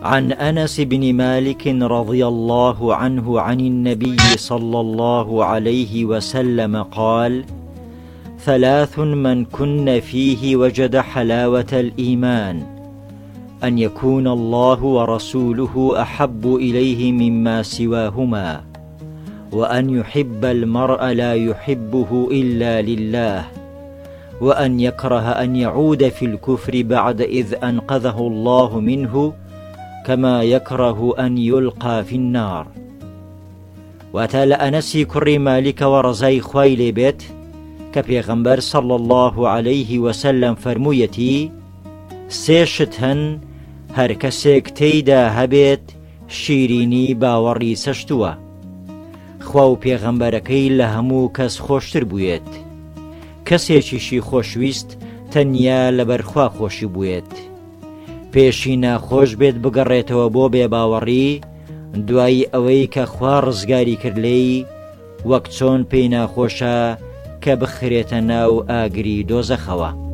عن أنس بن مالك رضي الله عنه عن النبي صلى الله عليه وسلم قال: ثلاث من كن فيه وجد حلاوة الإيمان: أن يكون الله ورسوله أحب إليه مما سواهما، وأن يحب المرء لا يحبه إلا لله، وأن يكره أن يعود في الكفر بعد إذ أنقذه الله منه، كما يكره أن يلقى في النار. واتال أنسي كري مالك ورزاي خويلي بيت كبيغمبر صلى الله عليه وسلم فرمويتي: سيشتهن هر كسيك تيدا هبيت شيريني باوري سشتوا. خواو پێغەمبەرەکەی لە هەموو کەس خۆشتر بوویت. کەسێکیشی خۆشویست تەنیا لەبەرخوا خۆشی بوویت. پێشی ناخۆش بێت بگەڕێتەوە بۆ بێباوەڕی، دوایی ئەوەی کە خوا ڕزگاری کرد لێی، وەک چۆن پێی ناخۆشە کە بخرێتە ناو ئاگری دۆزەخەوە.